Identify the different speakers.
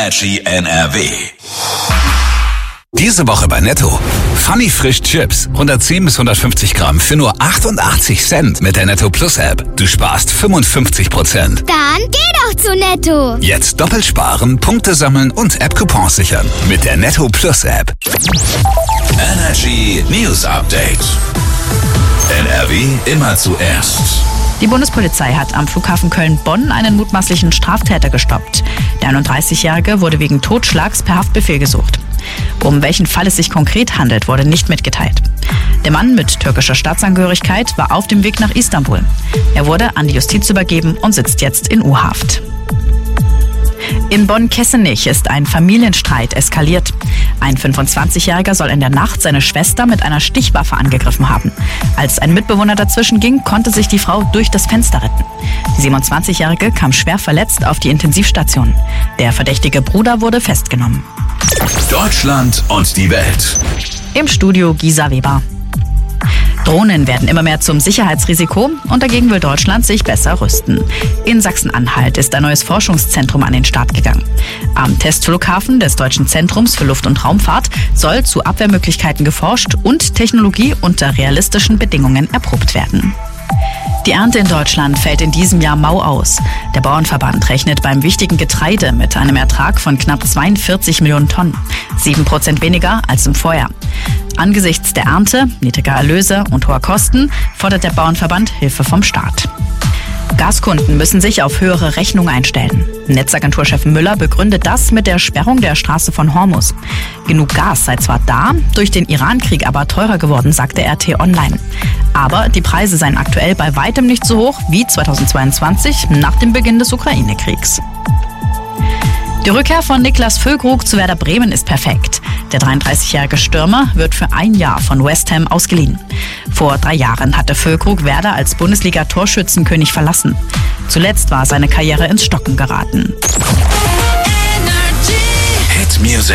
Speaker 1: Energy NRW.
Speaker 2: Diese Woche bei Netto. Funny Frisch Chips. 110 bis 150 Gramm für nur 88 Cent mit der Netto Plus App. Du sparst 55%.
Speaker 3: Dann geh doch zu Netto.
Speaker 2: Jetzt doppelt sparen, Punkte sammeln und App-Coupons sichern. Mit der Netto Plus App.
Speaker 1: Energy News Update. NRW immer zuerst.
Speaker 4: Die Bundespolizei hat am Flughafen Köln-Bonn einen mutmaßlichen Straftäter gestoppt. Der 31-Jährige wurde wegen Totschlags per Haftbefehl gesucht. Um welchen Fall es sich konkret handelt, wurde nicht mitgeteilt. Der Mann mit türkischer Staatsangehörigkeit war auf dem Weg nach Istanbul. Er wurde an die Justiz übergeben und sitzt jetzt in U-Haft. In Bonn-Kessenich ist ein Familienstreit eskaliert. Ein 25-Jähriger soll in der Nacht seine Schwester mit einer Stichwaffe angegriffen haben. Als ein Mitbewohner dazwischen ging, konnte sich die Frau durch das Fenster retten. Die 27-Jährige kam schwer verletzt auf die Intensivstation. Der verdächtige Bruder wurde festgenommen.
Speaker 1: Deutschland und die Welt.
Speaker 4: Im Studio Gisa Weber. Drohnen werden immer mehr zum Sicherheitsrisiko und dagegen will Deutschland sich besser rüsten. In Sachsen-Anhalt ist ein neues Forschungszentrum an den Start gegangen. Am Testflughafen des Deutschen Zentrums für Luft- und Raumfahrt soll zu Abwehrmöglichkeiten geforscht und Technologie unter realistischen Bedingungen erprobt werden. Die Ernte in Deutschland fällt in diesem Jahr mau aus. Der Bauernverband rechnet beim wichtigen Getreide mit einem Ertrag von knapp 42 Millionen Tonnen. 7% weniger als im Vorjahr. Angesichts der Ernte, niedriger Erlöse und hoher Kosten fordert der Bauernverband Hilfe vom Staat. Gaskunden müssen sich auf höhere Rechnungen einstellen. Netzagenturchef Müller begründet das mit der Sperrung der Straße von Hormuz. Genug Gas sei zwar da, durch den Iran-Krieg aber teurer geworden, sagte RT Online. Aber die Preise seien aktuell bei weitem nicht so hoch wie 2022 nach dem Beginn des Ukraine-Kriegs. Die Rückkehr von Niklas Füllkrug zu Werder Bremen ist perfekt. Der 33-jährige Stürmer wird für ein Jahr von West Ham ausgeliehen. Vor 3 Jahren hatte Füllkrug Werder als Bundesliga-Torschützenkönig verlassen. Zuletzt war seine Karriere ins Stocken geraten.
Speaker 1: Hit Music